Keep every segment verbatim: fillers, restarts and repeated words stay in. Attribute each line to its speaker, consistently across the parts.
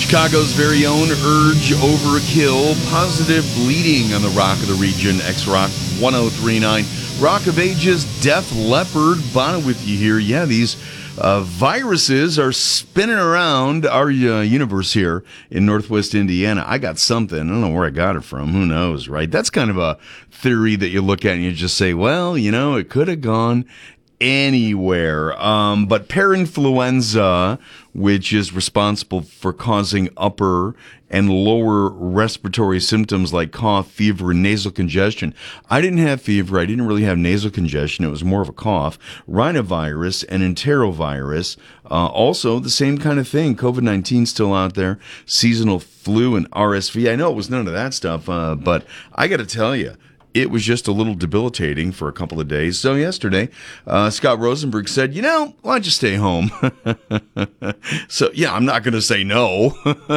Speaker 1: Chicago's very own Urge Overkill. Positive bleeding on the Rock of the Region. X-Rock one oh three point nine. Rock of Ages, Def Leppard. Bono with you here. Yeah, these uh, viruses are spinning around our uh, universe here in Northwest Indiana. I got something. I don't know where I got it from. Who knows, right? That's kind of a theory that you look at and you just say, well, you know, it could have gone anywhere. Um, but parainfluenza, which is responsible for causing upper and lower respiratory symptoms like cough, fever, and nasal congestion. I didn't have fever. I didn't really have nasal congestion. It was more of a cough. Rhinovirus and enterovirus, uh, also the same kind of thing. COVID nineteen still out there. Seasonal flu and R S V. I know it was none of that stuff, uh, but I got to tell you, it was just a little debilitating for a couple of days. So yesterday, uh, Scott Rosenberg said, you know, why don't you stay home? So, yeah, I'm not going to say no.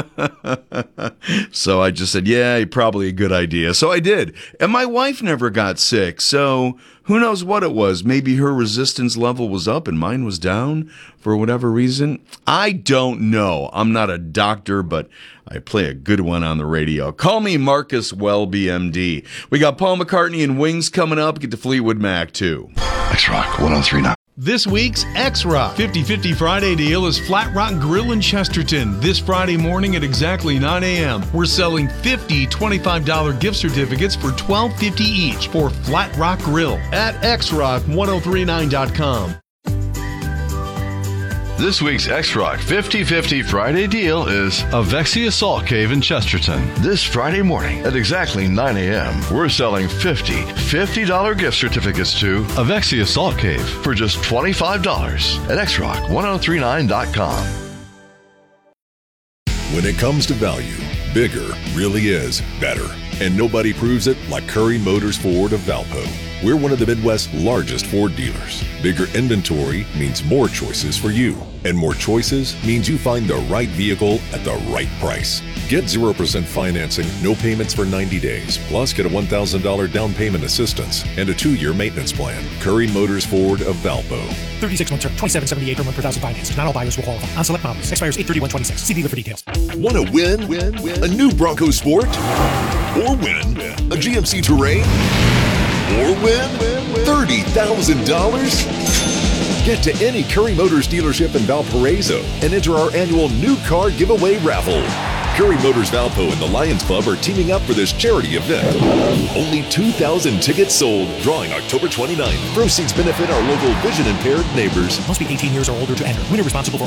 Speaker 1: So I just said, yeah, probably a good idea. So I did. And my wife never got sick. So who knows what it was? Maybe her resistance level was up and mine was down for whatever reason. I don't know. I'm not a doctor, but I play a good one on the radio. Call me Marcus Welby, M D. We got Paul McCartney and Wings coming up. Get to Fleetwood Mac, too.
Speaker 2: X-Rock one oh three point nine.
Speaker 3: This week's X-Rock fifty fifty Friday deal is Flat Rock Grill in Chesterton. This Friday morning at exactly nine a.m. We're selling fifty twenty-five dollars gift certificates for twelve fifty each for Flat Rock Grill at x rock ten thirty-nine dot com.
Speaker 2: This week's X-Rock fifty fifty Friday deal is Avexia Salt Cave in Chesterton. This Friday morning at exactly nine a.m., we're selling fifty fifty dollars gift certificates to Avexia Salt Cave for just twenty-five dollars at x rock ten thirty-nine dot com.
Speaker 4: When it comes to value, bigger really is better. And nobody proves it like Curry Motors Ford of Valpo. We're one of the Midwest's largest Ford dealers. Bigger inventory means more choices for you. And more choices means you find the right vehicle at the right price. Get zero percent financing, no payments for ninety days. Plus, get a one thousand dollars down payment assistance and a two-year maintenance plan. Curry Motors Ford of Valpo.
Speaker 5: thirty-six month term, twenty-seven seventy-eight per month per thousand financed. Not all buyers will qualify. On select models. Expires eight thirty-one twenty-six. See dealer for details.
Speaker 4: Want to win? Win? Win? A new Bronco Sport? Or win? A G M C Terrain? Or win? thirty thousand dollars? Get to any Curry Motors dealership in Valparaiso and enter our annual new car giveaway raffle. Curry Motors Valpo and the Lions Club are teaming up for this charity event. Only two thousand tickets sold, drawing October twenty-ninth. Proceeds benefit our local vision-impaired neighbors.
Speaker 5: Must be eighteen years or older to enter. Winner responsible for